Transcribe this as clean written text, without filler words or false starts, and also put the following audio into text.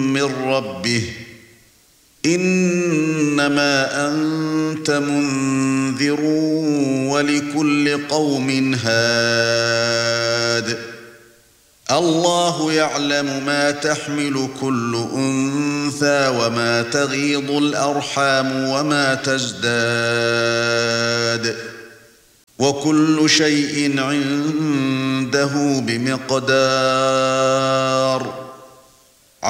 من ربه إنما أنت منذر ولكل قوم هاد الله يعلم ما تحمل كل أنثى وما تغيض الأرحام وما تزداد وكل شيء عنده بمقدار